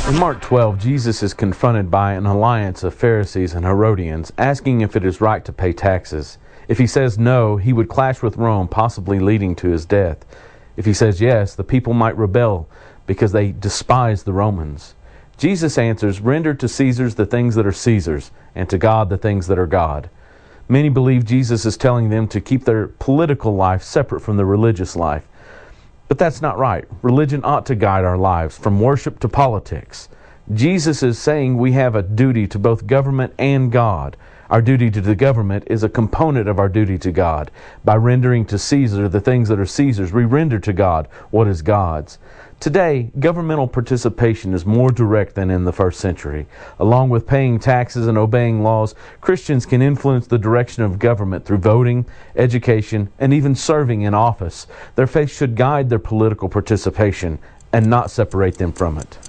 In Mark 12, Jesus is confronted by an alliance of Pharisees and Herodians, asking if it is right to pay taxes. If he says no, he would clash with Rome, possibly leading to his death. If he says yes, the people might rebel because they despise the Romans. Jesus answers, "Render to Caesar's the things that are Caesar's, and to God the things that are God." Many believe Jesus is telling them to keep their political life separate from the religious life. But that's not right. Religion ought to guide our lives, from worship to politics. Jesus is saying we have a duty to both government and God. Our duty to the government is a component of our duty to God. By rendering to Caesar the things that are Caesar's, we render to God what is God's. Today, governmental participation is more direct than in the first century. Along with paying taxes and obeying laws, Christians can influence the direction of government through voting, education, and even serving in office. Their faith should guide their political participation and not separate them from it.